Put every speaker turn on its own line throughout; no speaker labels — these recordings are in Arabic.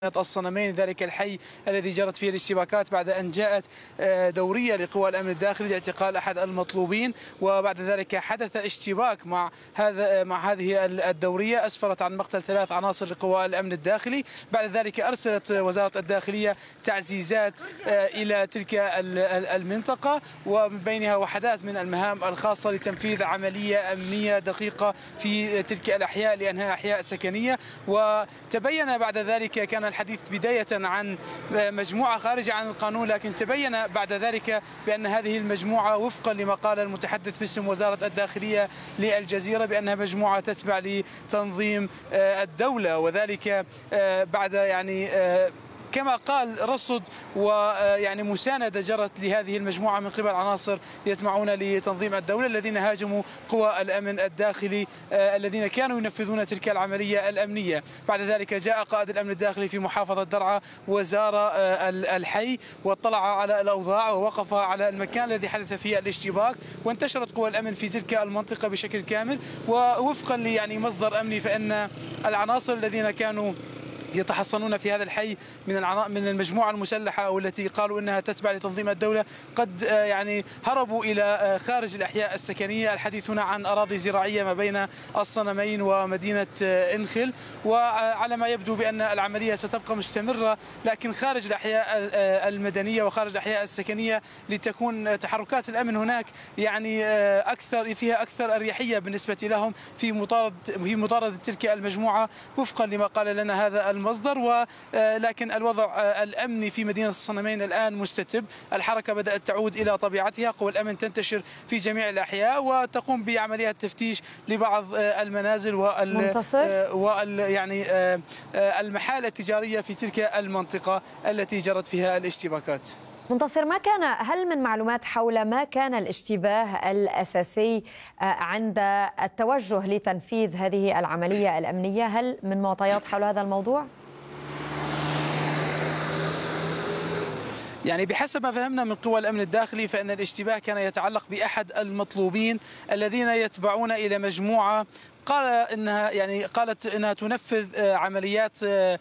الصنمين، ذلك الحي الذي جرت فيه الاشتباكات بعد أن جاءت دورية لقوى الأمن الداخلي لاعتقال أحد المطلوبين، وبعد ذلك حدث اشتباك مع هذه الدورية أسفرت عن مقتل 3 عناصر لقوى الأمن الداخلي. بعد ذلك أرسلت وزارة الداخلية تعزيزات إلى تلك المنطقة، ومن بينها وحدات من المهام الخاصة لتنفيذ عملية أمنية دقيقة في تلك الأحياء لأنها أحياء سكنية. وتبين بعد ذلك، كان الحديث بداية عن مجموعة خارجة عن القانون، لكن تبين بعد ذلك بأن هذه المجموعة وفقا لما قال المتحدث باسم وزارة الداخلية للجزيرة بأنها مجموعة تتبع لتنظيم الدولة، وذلك بعد كما قال رصد مساندة جرت لهذه المجموعة من قبل عناصر يسمعون لتنظيم الدولة الذين هاجموا قوى الأمن الداخلي الذين كانوا ينفذون تلك العملية الأمنية. بعد ذلك جاء قائد الأمن الداخلي في محافظة درعا وزار الحي واطلع على الأوضاع ووقف على المكان الذي حدث فيه الاشتباك، وانتشرت قوى الأمن في تلك المنطقة بشكل كامل. ووفقا مصدر أمني فإن العناصر الذين كانوا يتحصنون في هذا الحي من المجموعة المسلحة والتي قالوا إنها تتبع لتنظيم الدولة قد هربوا إلى خارج الأحياء السكنية. الحديث هنا عن أراضي زراعية ما بين الصنمين ومدينة إنخل، وعلى ما يبدو بأن العملية ستبقى مستمرة لكن خارج الأحياء المدنية وخارج الأحياء السكنية، لتكون تحركات الأمن هناك فيها أكثر أريحية بالنسبة لهم في مطاردة تلك المجموعة وفقا لما قال لنا هذا المصدر. ولكن الوضع الأمني في مدينة الصنمين الآن مستتب، الحركة بدأت تعود إلى طبيعتها، قوى الأمن تنتشر في جميع الأحياء وتقوم بعمليات تفتيش لبعض المنازل المحال التجارية في تلك المنطقة التي جرت فيها الاشتباكات.
منتصر، هل من معلومات حول ما كان الاشتباه الأساسي عند التوجه لتنفيذ هذه العملية الأمنية؟ هل من معطيات حول هذا الموضوع؟
بحسب ما فهمنا من قوى الأمن الداخلي فإن الاشتباه كان يتعلق بأحد المطلوبين الذين يتبعون إلى مجموعة قالت انها تنفذ عمليات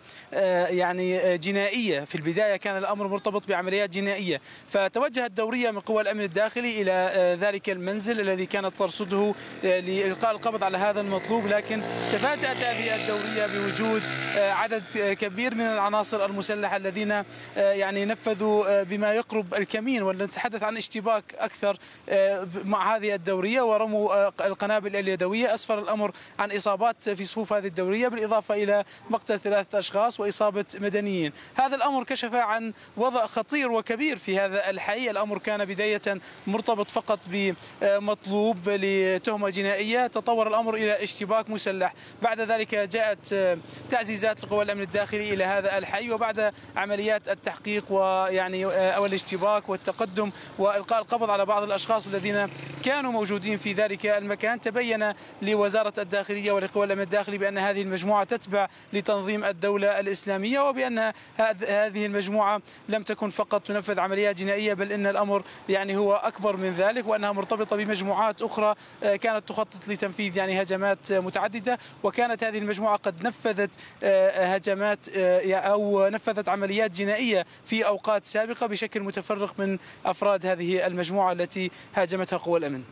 جنائيه. في البدايه كان الامر مرتبط بعمليات جنائيه، فتوجهت دوريه من قوى الامن الداخلي الى ذلك المنزل الذي كانت ترصده لإلقاء القبض على هذا المطلوب، لكن تفاجأت هذه الدوريه بوجود عدد كبير من العناصر المسلحه الذين نفذوا بما يقرب الكمين، ونتحدث عن اشتباك اكثر مع هذه الدوريه ورموا القنابل اليدويه. اسفر الامر عن إصابات في صفوف هذه الدورية بالإضافة إلى مقتل 3 أشخاص وإصابة مدنيين. هذا الأمر كشف عن وضع خطير وكبير في هذا الحي. الأمر كان بداية مرتبط فقط بمطلوب لتهمة جنائية، تطور الأمر إلى اشتباك مسلح. بعد ذلك جاءت تعزيزات لقوى الأمن الداخلي إلى هذا الحي، وبعد عمليات التحقيق أو الاشتباك والتقدم وإلقاء القبض على بعض الأشخاص الذين كانوا موجودين في ذلك المكان، تبين لوزارة الداخلية ولقوى الأمن الداخلي بأن هذه المجموعة تتبع لتنظيم الدولة الإسلامية، وبأن هذه المجموعة لم تكن فقط تنفذ عمليات جنائية بل إن الأمر هو أكبر من ذلك، وأنها مرتبطة بمجموعات أخرى كانت تخطط لتنفيذ هجمات متعددة. وكانت هذه المجموعة قد نفذت هجمات أو نفذت عمليات جنائية في أوقات سابقة بشكل متفرق من أفراد هذه المجموعة التي هاجمتها قوى الأمن.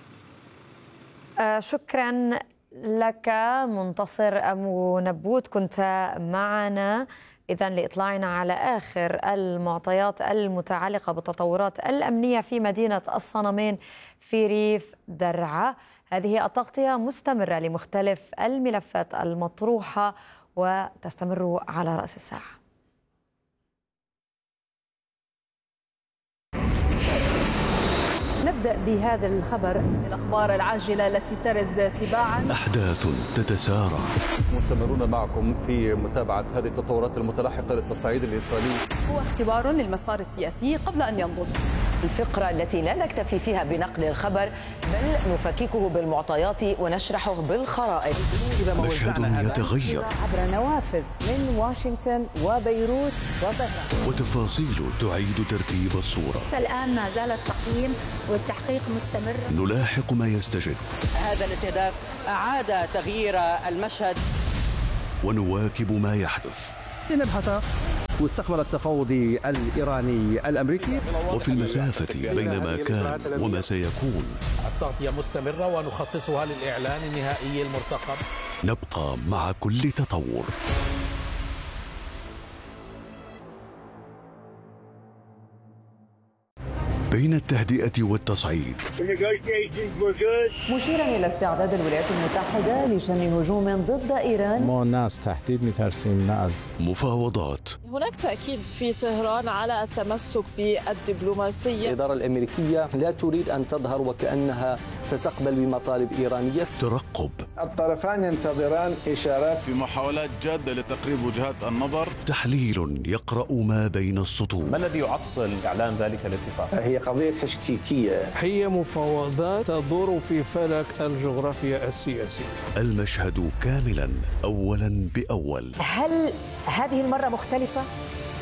شكرا لك منتصر أبو نبوت، كنت معنا إذن لإطلاعنا على آخر المعطيات المتعلقة بالتطورات الأمنية في مدينة الصنمين في ريف درعا. هذه التغطية مستمرة لمختلف الملفات المطروحة وتستمر على رأس الساعة.
نبدأ بهذا الخبر، الأخبار العاجلة التي ترد تباعا.
أحداث تتسارع.
مستمرون معكم في متابعة هذه التطورات المتلاحقة للتصعيد الإسرائيلي.
هو اختبار للمسار السياسي قبل أن ينضج.
الفقرة التي لا نكتفي فيها بنقل الخبر بل نفككه بالمعطيات ونشرحه بالخرائط.
مشهد يتغير
عبر نوافذ من واشنطن وبيروت وطهران،
وتفاصيل تعيد ترتيب الصورة.
الآن ما زال التقييم والتحقيق مستمر.
نلاحق ما يستجد.
هذا الاستهداف أعاد تغيير المشهد
ونواكب ما يحدث.
لنبحث واستقبل التفاوض الإيراني الأمريكي.
وفي المسافة بين ما كان وما سيكون
التغطية مستمرة ونخصصها للإعلان النهائي المرتقب.
نبقى مع كل تطور. بين التهدئة والتصعيد،
مشيرا إلى استعداد الولايات المتحدة لشن هجوم ضد إيران.
ما ناس تهديد مترسين ناس.
مفاوضات.
هناك تأكيد في طهران على التمسك بالدبلوماسية.
الإدارة الأمريكية لا تريد أن تظهر وكأنها ستقبل بمطالب إيرانية.
ترقب.
الطرفان ينتظران إشارات
في محاولات جادة لتقريب وجهات النظر.
تحليل يقرأ ما بين السطور.
ما الذي يعطل إعلان ذلك الاتفاق؟
هي قضية تشكيكية.
هي مفاوضات تدور في فلك الجغرافيا السياسية.
المشهد كاملا أولا بأول.
هل هذه المرة مختلفة؟